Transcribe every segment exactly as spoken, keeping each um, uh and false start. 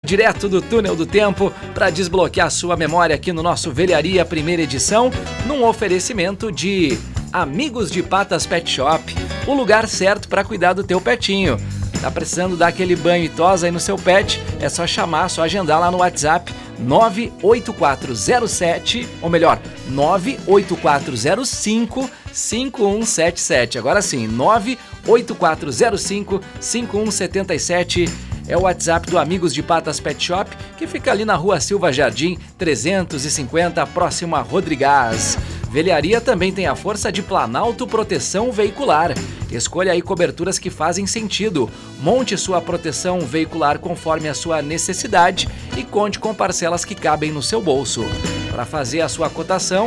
direto do túnel do tempo, para desbloquear sua memória aqui no nosso Velharia primeira edição, num oferecimento de Amigos de Patas Pet Shop, o lugar certo para cuidar do teu petinho. Tá precisando dar aquele banho e tosa aí no seu pet? É só chamar, só agendar lá no WhatsApp nove oito quatro zero sete, ou melhor, nove oito quatro zero cinco, cinco um sete sete. Agora sim, nove oito quatro zero cinco, cinco um sete sete é o WhatsApp do Amigos de Patas Pet Shop, que fica ali na Rua Silva Jardim, trezentos e cinquenta, próximo a Rodrigás. Velharia também tem a força de Planalto Proteção Veicular. Escolha aí coberturas que fazem sentido. Monte sua proteção veicular conforme a sua necessidade e conte com parcelas que cabem no seu bolso. Para fazer a sua cotação,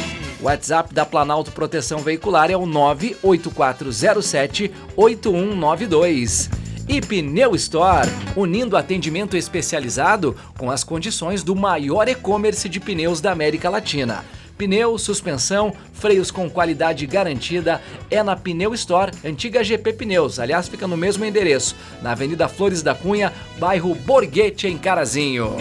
o WhatsApp da Planalto Proteção Veicular é o nove oito quatro zero sete, oito um nove dois. E Pneu Store, unindo atendimento especializado com as condições do maior e-commerce de pneus da América Latina. Pneu, suspensão, freios com qualidade garantida é na Pneu Store, antiga G P Pneus. Aliás, fica no mesmo endereço, na Avenida Flores da Cunha, bairro Borghetti, em Carazinho.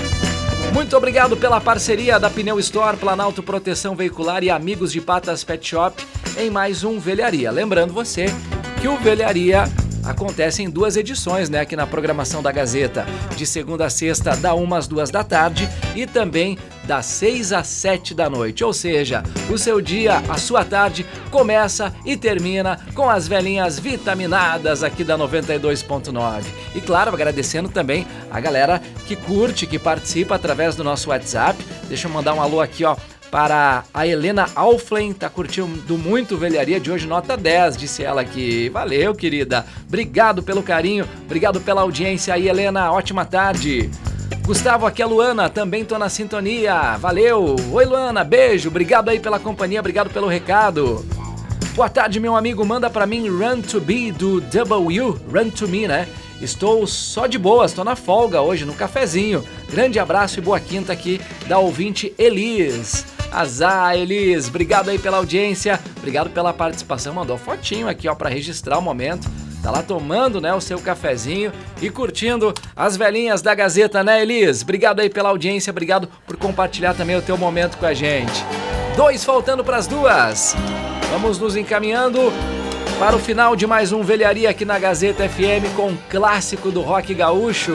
Muito obrigado pela parceria da Pneu Store, Planalto Proteção Veicular e Amigos de Patas Pet Shop em mais um Velharia. Lembrando você que o Velharia acontece em duas edições, né, aqui na programação da Gazeta, de segunda a sexta, da uma às duas da tarde e também das seis às sete da noite. Ou seja, o seu dia, a sua tarde começa e termina com as velhinhas vitaminadas aqui da noventa e dois ponto nove. E claro, agradecendo também a galera que curte, que participa através do nosso WhatsApp. Deixa eu mandar um alô aqui, ó, para a Helena Alflen, tá curtindo muito Velharia de hoje, nota dez, disse ela aqui. Valeu, querida. Obrigado pelo carinho, obrigado pela audiência aí, Helena. Ótima tarde. Gustavo, aqui é a Luana, também tô na sintonia. Valeu. Oi, Luana, beijo. Obrigado aí pela companhia, obrigado pelo recado. Boa tarde, meu amigo. Manda pra mim Run to Be do W, Run to Me, né? Estou só de boas, estou na folga hoje, no cafezinho. Grande abraço e boa quinta aqui da ouvinte Elis. Azar, Elis, obrigado aí pela audiência, obrigado pela participação, mandou fotinho aqui, ó, para registrar o momento. Tá lá tomando, né, o seu cafezinho e curtindo as velhinhas da Gazeta, né, Elis? Obrigado aí pela audiência, obrigado por compartilhar também o teu momento com a gente. Dois faltando para as duas. Vamos nos encaminhando para o final de mais um Velharia aqui na Gazeta F M com um clássico do rock gaúcho,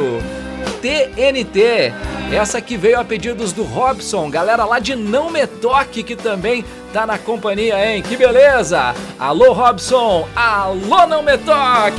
T N T. Essa que veio a pedidos do Robson, galera lá de Não Me Toque, que também tá na companhia, hein? Que beleza! Alô, Robson! Alô, Não Me Toque!